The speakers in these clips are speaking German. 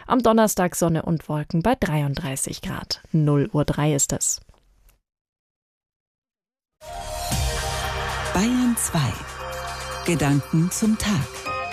Am Donnerstag Sonne und Wolken bei 33 Grad. 0:03 ist es. Bayern 2. Gedanken zum Tag.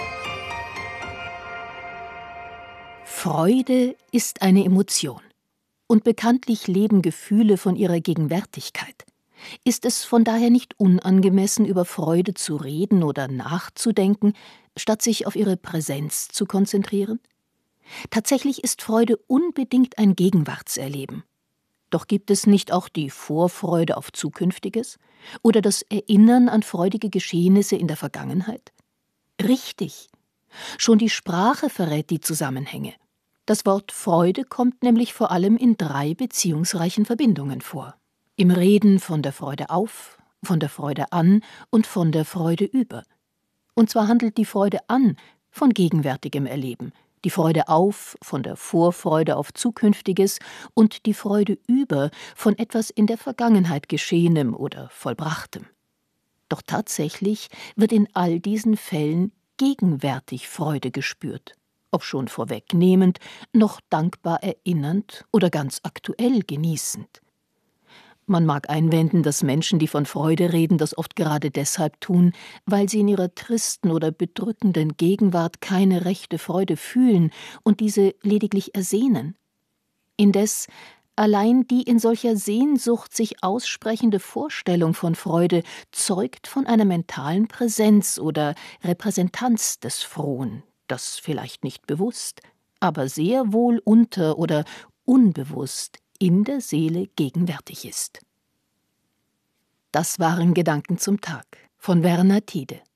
Freude ist eine Emotion. Und bekanntlich leben Gefühle von ihrer Gegenwärtigkeit. Ist es von daher nicht unangemessen, über Freude zu reden oder nachzudenken, statt sich auf ihre Präsenz zu konzentrieren? Tatsächlich ist Freude unbedingt ein Gegenwartserleben. Doch gibt es nicht auch die Vorfreude auf Zukünftiges oder das Erinnern an freudige Geschehnisse in der Vergangenheit? Richtig. Schon die Sprache verrät die Zusammenhänge. Das Wort Freude kommt nämlich vor allem in 3 beziehungsreichen Verbindungen vor. Im Reden von der Freude auf, von der Freude an und von der Freude über. Und zwar handelt die Freude an von gegenwärtigem Erleben, die Freude auf von der Vorfreude auf Zukünftiges und die Freude über von etwas in der Vergangenheit Geschehenem oder Vollbrachtem. Doch tatsächlich wird in all diesen Fällen gegenwärtig Freude gespürt, obschon vorwegnehmend, noch dankbar erinnernd oder ganz aktuell genießend. Man mag einwenden, dass Menschen, die von Freude reden, das oft gerade deshalb tun, weil sie in ihrer tristen oder bedrückenden Gegenwart keine rechte Freude fühlen und diese lediglich ersehnen. Indes allein die in solcher Sehnsucht sich aussprechende Vorstellung von Freude zeugt von einer mentalen Präsenz oder Repräsentanz des Frohen, das vielleicht nicht bewusst, aber sehr wohl unter- oder unbewusst in der Seele gegenwärtig ist. Das waren Gedanken zum Tag von Werner Tiede.